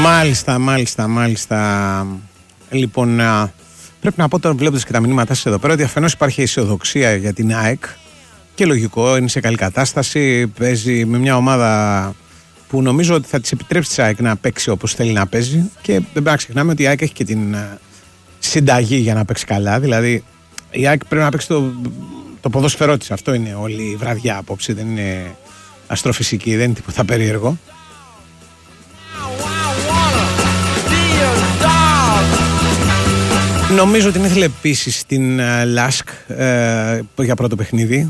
Μάλιστα. Λοιπόν, πρέπει να πω τώρα, βλέποντας και τα μηνύματά σας εδώ πέρα, ότι αφενός υπάρχει αισιοδοξία για την ΑΕΚ και λογικό, είναι σε καλή κατάσταση, παίζει με μια ομάδα που νομίζω ότι θα της επιτρέψει της ΑΕΚ να παίξει όπως θέλει να παίζει, και δεν πρέπει να ξεχνάμε ότι η ΑΕΚ έχει και την συνταγή για να παίξει καλά. Δηλαδή η ΑΕΚ πρέπει να παίξει το ποδόσφαιρό της. Αυτό είναι όλη η βραδιά απόψε, δεν είναι αστροφυσική, δεν είναι τίποτα περίεργο. Νομίζω ότι ήθελε επίσης την Λάσκ για πρώτο παιχνίδι.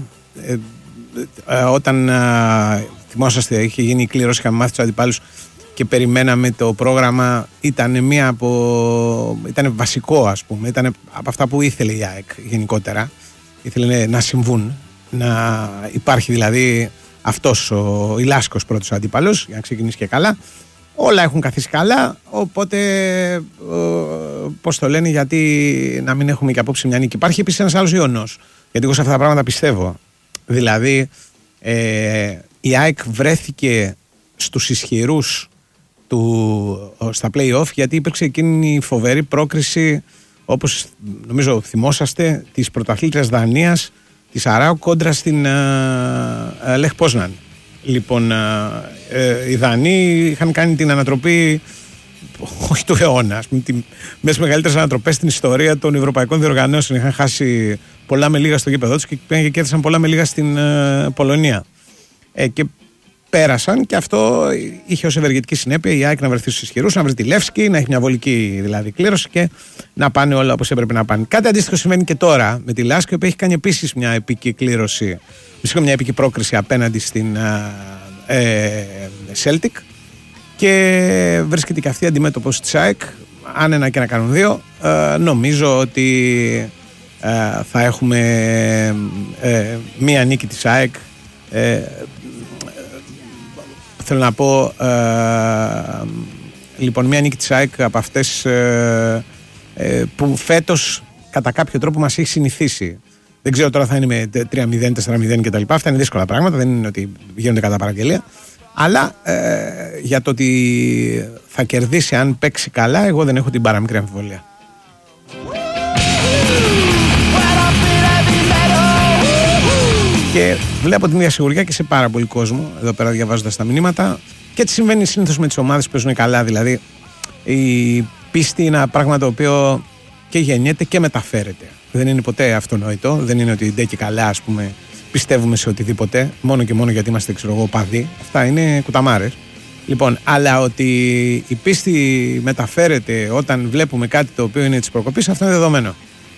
Όταν θυμόσαστε, είχε γίνει η κλήρωση, είχαμε μάθει τους αντιπάλους και περιμέναμε το πρόγραμμα. Ήταν βασικό, ας πούμε. Ήταν από αυτά που ήθελε η ΑΕΚ γενικότερα. Ήθελε να συμβούν, να υπάρχει δηλαδή αυτός η Λάσκος πρώτος αντίπαλος για να ξεκινήσει και καλά. Όλα έχουν καθίσει καλά, οπότε πώς το λένε, γιατί να μην έχουμε και απόψε μια νίκη. Υπάρχει επίσης ένας άλλος ιονός, γιατί εγώ σε αυτά τα πράγματα πιστεύω. Δηλαδή η ΑΕΚ βρέθηκε στους ισχυρούς στα play-off, γιατί υπήρξε εκείνη η φοβερή πρόκριση, όπως νομίζω θυμόσαστε, της πρωταθλήτριας Δανίας, της Αράου, κόντρα στην Λεχ Πόσναν. Λοιπόν, οι Δανείοι είχαν κάνει την ανατροπή, όχι του αιώνα, ας πούμε, με τις μεγαλύτερες ανατροπές στην ιστορία των ευρωπαϊκών διοργανώσεων. Είχαν χάσει πολλά με λίγα στο γήπεδο τους και πήγαν και κέρδισαν πολλά με λίγα στην Πολωνία. Και πέρασαν, και αυτό είχε ως ευεργετική συνέπεια η ΑΕΚ να βρεθεί στους ισχυρούς, να βρει τη Λεύσκη, να έχει μια βολική δηλαδή κλήρωση και να πάνε όλα όπως έπρεπε να πάνε. Κάτι αντίστοιχο συμβαίνει και τώρα με τη Λάσκη, που έχει κάνει επίσης μια επική κλήρωση, μια επική πρόκριση απέναντι στην Celtic, και βρίσκεται και αυτή αντιμέτωπος της ΑΕΚ. Αν ένα και να κάνουν δύο, νομίζω ότι θα έχουμε μία νίκη της ΑΕΚ. Θέλω να πω, λοιπόν, μία νίκη της ΑΕΚ από αυτές που φέτος κατά κάποιο τρόπο μας έχει συνηθίσει. Δεν ξέρω τώρα θα είναι με 3-0, 4-0 κτλ. Αυτά είναι δύσκολα πράγματα, δεν είναι ότι γίνονται κατά παραγγελία. Αλλά για το ότι θα κερδίσει αν παίξει καλά, εγώ δεν έχω την παραμικρή αμφιβολία. Και βλέπω την ίδια σιγουριά και σε πάρα πολύ κόσμο εδώ πέρα διαβάζοντας τα μηνύματα, και έτσι συμβαίνει συνήθως με τις ομάδες που παίζουν καλά. Δηλαδή η πίστη είναι ένα πράγμα το οποίο και γεννιέται και μεταφέρεται. Δεν είναι ποτέ αυτονόητο. Δεν είναι ότι ντε και καλά, ας πούμε, πιστεύουμε σε οτιδήποτε μόνο και μόνο γιατί είμαστε, ξέρω εγώ, παδί. Αυτά είναι κουταμάρες. Λοιπόν, αλλά ότι η πίστη μεταφέρεται όταν βλέπουμε κάτι το οποίο είναι της προκοπής, αυτό είναι δεδομένο.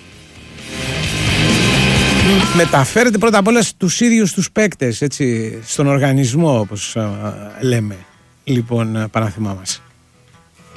Μεταφέρεται πρώτα απ' όλα στους ίδιους τους παίκτες, έτσι, στον οργανισμό, όπως λέμε. Λοιπόν, Παναθημά μας.